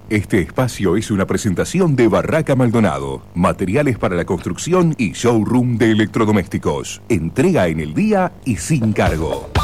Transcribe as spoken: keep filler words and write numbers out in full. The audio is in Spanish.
Este espacio es una presentación de Barraca Maldonado, materiales para la construcción y showroom de electrodomésticos. Entrega en el día y sin cargo.